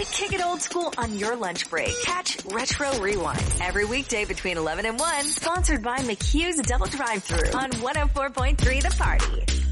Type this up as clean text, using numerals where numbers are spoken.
kick it old school on your lunch break. Catch Retro Rewind every weekday between 11 and 1. Sponsored by McHugh's Double Drive-Thru on 104.3 The Party.